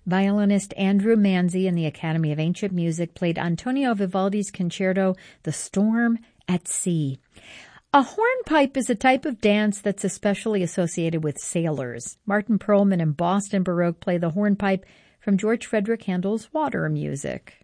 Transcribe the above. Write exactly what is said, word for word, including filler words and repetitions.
Violinist Andrew Manzi in the Academy of Ancient Music played Antonio Vivaldi's concerto, The Storm at Sea. A hornpipe is a type of dance that's especially associated with sailors. Martin Perlman and Boston Baroque play the hornpipe from George Frederick Handel's Water Music.